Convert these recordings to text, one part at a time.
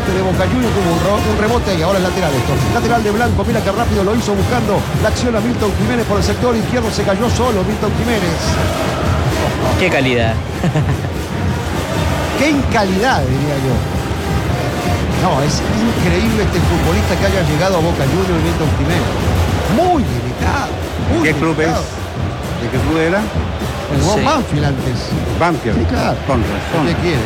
gente de Boca Juniors, tuvo un rebote y ahora es lateral esto. Lateral de Blanco, mira que rápido lo hizo buscando la acción a Milton Jiménez por el sector izquierdo, se cayó solo Milton Jiménez. Qué calidad. Qué incalidad, diría yo. No, es increíble este futbolista que haya llegado a Boca Juniors, Milton Jiménez. Muy delicado. ¿Qué club es? ¿De qué club era? Jugó Banfield antes. Banfield. Sí, claro. Con razón. ¿Qué quiere?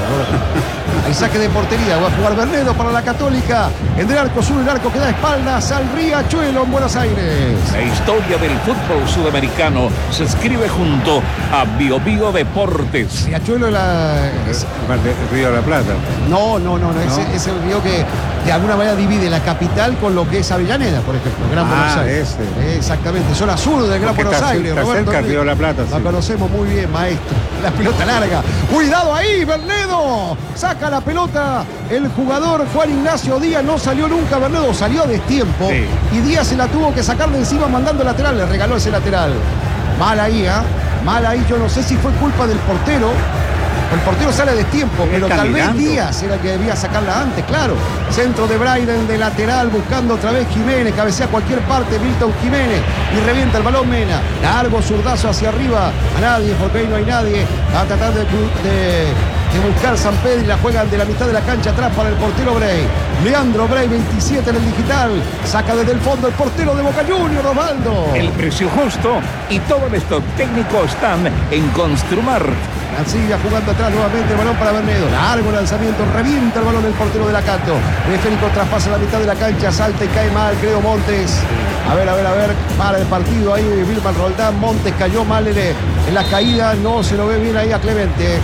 Hay saque de portería. Va a jugar Bernedo para la Católica. En el arco sur, el arco que da espaldas al Riachuelo en Buenos Aires. La historia del fútbol sudamericano se escribe junto a Bio Bio Deportes. Riachuelo Río de la Plata. No. Ese río que de alguna manera divide la capital con lo que es Avellaneda, por ejemplo. Gran Buenos Aires. Exactamente. Zona sur del Gran Buenos Aires. Está Roberto cerca Río de la Plata. La conocemos muy bien, maestro. La pelota larga. Cuidado ahí, Bernedo. Saca la pelota el jugador Juan Ignacio Díaz. No salió nunca Bernedo. Salió a destiempo. Sí. Y Díaz se la tuvo que sacar de encima mandando lateral. Le regaló ese lateral. Mal ahí, ¿eh? Mal ahí. Yo no sé si fue culpa del portero. El portero sale a destiempo, pero tal vez Díaz era el que debía sacarla antes, claro. Centro de Braiden de lateral, buscando otra vez Jiménez, cabecea a cualquier parte, Milton Jiménez, y revienta el balón Mena. Largo zurdazo hacia arriba, a nadie, porque ahí no hay nadie. Va a tratar de buscar San Pedro y la juegan de la mitad de la cancha atrás para el portero Bray. Leandro Bray, 27 en el digital. Saca desde el fondo el portero de Boca Juniors, Osvaldo. El precio justo y todo esto técnico están en Construmar. Sigue jugando atrás nuevamente el balón para Bernedo. Largo lanzamiento, revienta el balón del portero de la Cato. Teleférico traspasa la mitad de la cancha, salta y cae mal, creo Montes. A ver, para el partido ahí Vilma Roldán. Montes cayó mal en la caída, no se lo ve bien ahí a Clemente.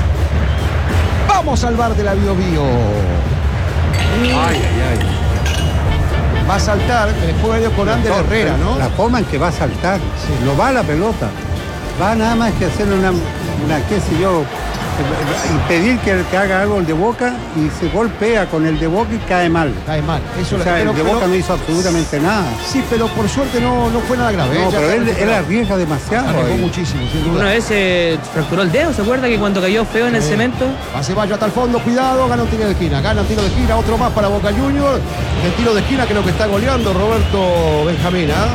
Vamos al bar de la Bio Bio. Ay. Va a saltar el juego aéreo con Ander Herrera, ¿no? La forma en que va a saltar, no va a la pelota. Va nada más que hacerle una qué sé yo, impedir que haga algo el de Boca y se golpea con el de Boca y cae mal. Eso o sea, el de Boca no hizo absolutamente nada. Sí, pero por suerte no fue nada grave. No, pero él arriesga demasiado. Arriesgó muchísimo, sin duda. Una vez se fracturó el dedo, ¿se acuerda que cuando cayó feo en el cemento? Va Ceballos hasta el fondo, cuidado, gana un tiro de esquina, otro más para Boca Juniors. El tiro de esquina creo que está goleando Roberto Benjamín, ¿ah?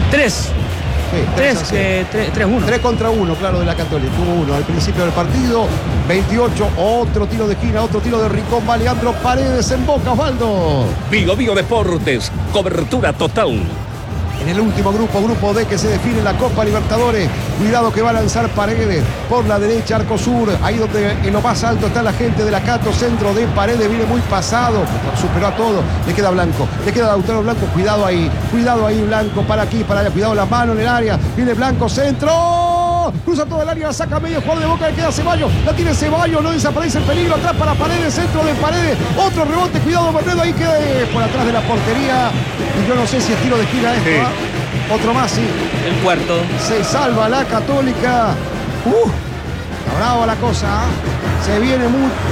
3-1. 3 contra 1, claro, de la Católica. Tuvo uno al principio del partido. 28, otro tiro de esquina, otro tiro de Rincón. Va Leandro Paredes en Boca, Osvaldo. Bio Bio Deportes, cobertura total. En el último grupo D que se define la Copa Libertadores. Cuidado que va a lanzar Paredes por la derecha, arco sur. Ahí donde en lo más alto está la gente de la Cato. Centro de Paredes, viene muy pasado. Superó a todo. Le queda Blanco. Le queda Lautaro Blanco. Cuidado ahí, Blanco. Para aquí, para allá. Cuidado la mano en el área. Viene Blanco, centro. Cruza todo el área, la saca medio, jugador de Boca, le queda Ceballos. La tiene Ceballos, no desaparece el peligro. Atrás para Paredes, centro de Paredes. Otro rebote, cuidado Bernedo. Ahí queda por atrás de la portería. Y yo no sé si es tiro de esquina esto. Sí. Otro más, sí. El cuarto. Se salva la Católica. Está brava la cosa. Se viene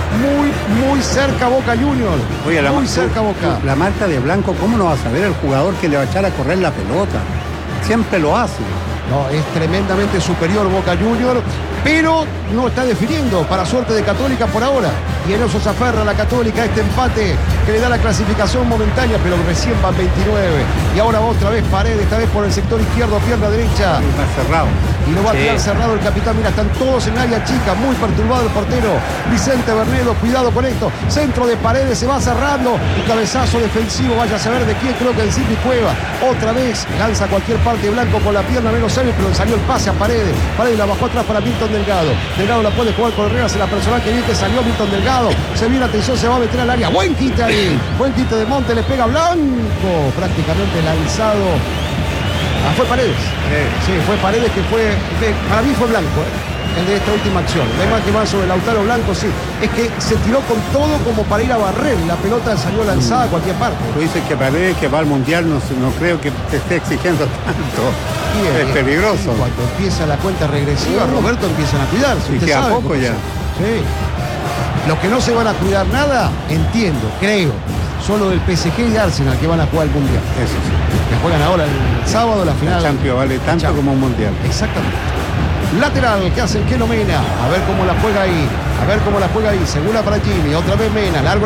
muy cerca Boca Juniors. Oye, muy cerca Boca. La marca de Blanco, ¿cómo no va a saber el jugador que le va a echar a correr la pelota? Siempre lo hace. No, es tremendamente superior Boca Juniors, pero no está definiendo, para suerte de Católica por ahora. Y en eso se aferra la Católica, este empate que le da la clasificación momentánea, pero recién van 29. Y ahora otra vez Paredes, esta vez por el sector izquierdo, pierna derecha. Está cerrado. Y lo va a quedar cerrado el capitán. Mira, están todos en área chica, muy perturbado el portero Vicente Bernedo. Cuidado con esto. Centro de Paredes, se va cerrando. Un cabezazo defensivo, vaya a saber de quién, creo que el Silvi Cueva. Otra vez lanza a cualquier parte Blanco con la pierna menos hábil, pero salió el pase a Paredes. Paredes la bajó atrás para Milton Delgado. Delgado la puede jugar con Herrera, se la personal que bien que salió Milton Delgado. Se viene, atención, se va a meter al área. Buen quite ahí. Buen quite de Monte, le pega Blanco. Prácticamente lanzado. Fue Paredes. Sí, fue Paredes que fue. Para mí fue Blanco, el de esta última acción. La imagen más sobre Lautaro Blanco, sí. Es que se tiró con todo como para ir a barrer. La pelota salió lanzada a cualquier parte. Tú dices que Paredes que va al Mundial, no creo que te esté exigiendo tanto. Es peligroso. Cuando empieza la cuenta regresiva, Roberto, empiezan a cuidarse. Y que a poco ya. Sí. Los que no se van a cuidar nada, entiendo, creo. Solo del PSG y Arsenal que van a jugar el Mundial. Eso sí. Que juegan ahora el sábado la final. El Champions vale tanto como un Mundial. Exactamente. Lateral que hace el Keno Mena. A ver cómo la juega ahí. Segura para Jimmy. Otra vez Mena. Largo